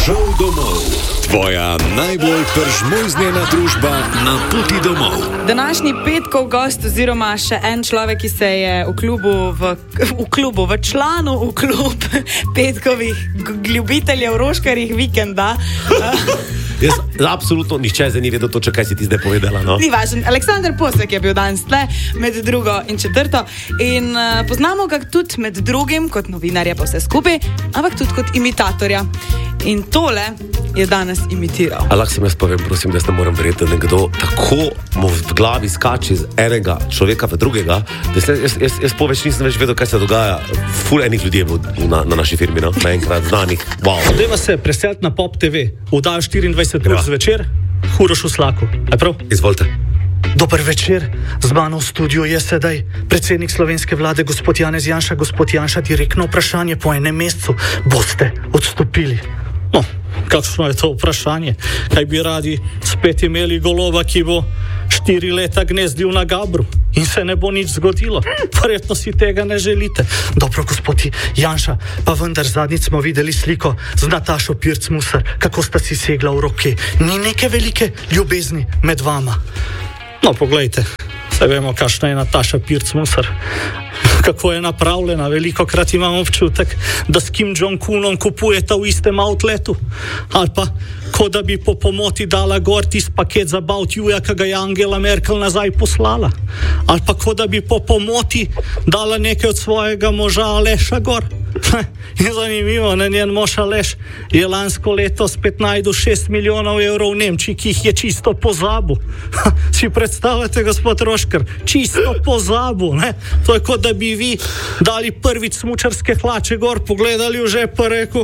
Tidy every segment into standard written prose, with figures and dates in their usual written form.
Šel domov. Tvoja najbolj peržmojznjena družba na poti domov. Današnji petkov gost oziroma še en človek, ki se je v klub petkovih ljubiteljev roškarjih vikenda. Jaz absolutno nihče zdaj ni vedel točno, kaj si ti zdaj povedala. No? Ni važno. Aleksander Posek je bil danes tle med drugo in četrto in poznamo ga tudi med drugim kot novinarja pa vse skupaj, ampak tudi kot imitatorja. In tole je danes imitiral. Lahko sem jaz povem, prosim, da se ne moram verjeti, da nekdo tako mu v glavi skače iz enega človeka v drugega, da jaz poveč nisem več vedel, kaj se dogaja. Ful enih ljudi je na naši firmi, no? Naenkrat znanih. Wow. Dajva se preseliti na Pop TV. Vdajo 24 ur zvečer, Uroš v Slaku. Izvolite. Dober večer, z mano v studiu je sedaj predsednik slovenske vlade, gospod Janez Janša. Gospod Janša, direktno vprašanje, po enem mesecu boste odstopili? No, kakšno je to vprašanje? Kaj bi radi spet imeli Goloba, ki bo 4 leta gnezdil na Gabru in se ne bo nič zgodilo? Verjetno si tega ne želite. Dobro, gospod Janša, pa vendar zadnjič smo videli sliko z Natašo Pirc Musar, kako sta si segla v roke. Ni neke velike ljubezni med vama? No, poglejte, saj vemo, kakšna je Nataša Pirc Musar. Kako je napravljena, velikokrat imam občutek, da s Kim Jong-unom kupujeta v istem outletu. Ali pa, kot da bi po pomoti dala gor tisti paket za About You-ja, ki ga je Angela Merkel nazaj poslala. Ali pa, kot da bi po pomoti dala nekaj od svojega moža Aleša gor. In zanimivo, njen mož Aleš je lansko leto spet najdel 6 milijonov evrov v Nemčiji, ki jih je čisto pozabil. Si predstavljate, gospod Roškar, čisto pozabil, ne? To je kot da bi vi dali prvič smučarske hlače gor, pogledali v žep pa rekel,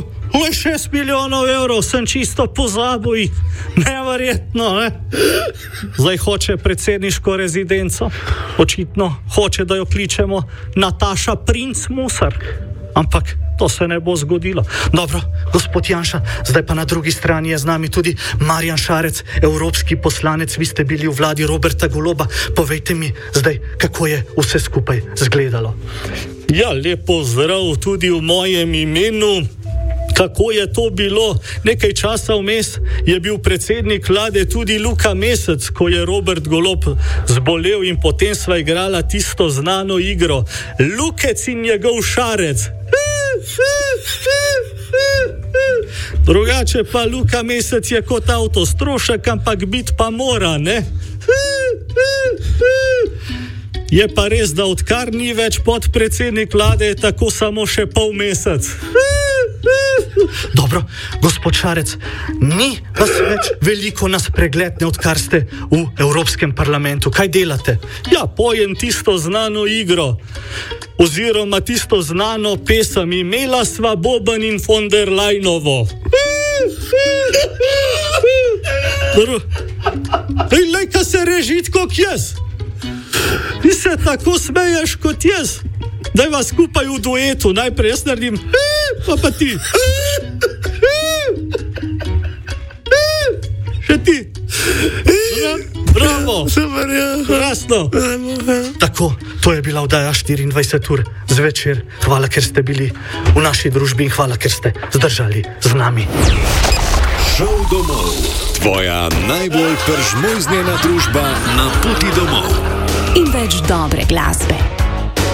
6 milijonov evrov sem čisto pozabil. Neverjetno, ne? Zdaj hoče predsedniško rezidenco. Očitno hoče, da jo kličemo Nataša Princ Musar. Ampak to se ne bo zgodilo. Dobro, gospod Janša, zdaj pa na drugi strani je z nami tudi Marjan Šarec, evropski poslanec. Vi ste bili v vladi Roberta Goloba. Povejte mi zdaj, kako je vse skupaj zgledalo. Ja, lepo zdrav tudi v mojem imenu. Kako je to bilo? Nekaj časa vmes je bil predsednik vlade tudi Luka Mesec, ko je Robert Golob zbolel in potem sva igrala tisto znano igro Lukec in njegov Šarec. Drugače pa Luka Mesec je kot avto strošek, ampak biti pa mora, ne? Je pa res, da odkar ni več podpredsednik vlade, je tako samo še pol mesec. Dobro, gospod Šarec, ni vas več veliko na spregledne, odkar ste v Evropskem parlamentu. Kaj delate? Ja, pojem tisto znano igro, oziroma tisto znano pesem. Imela sva Boban in von der Leinovo. Lej, ka se režit kot jaz. Ti se tako smeješ kot jaz. Daj vas skupaj v duetu. Najprej jaz naredim, pa ti. Še ti. Bravo. Krasno. Tako, to je bila vdaja 24 ur zvečer. Hvala, ker ste bili v naši družbi in hvala, ker ste zdržali z nami. Šel domov. Tvoja najbolj peržmojznjena družba na poti domov. In več dobre glasbe.